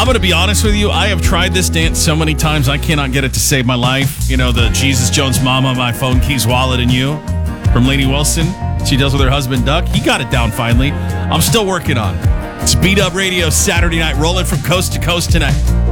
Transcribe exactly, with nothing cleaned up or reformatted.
going to be honest with you. I have tried this dance so many times, I cannot get it to save my life. You know, the Jesus Jones Mama, My Phone, Keys, Wallet, and You from Lainey Wilson. She does with her husband, Duck. He got it down finally. I'm still working on it. It's Beat Up Radio Saturday night, rolling from coast to coast tonight.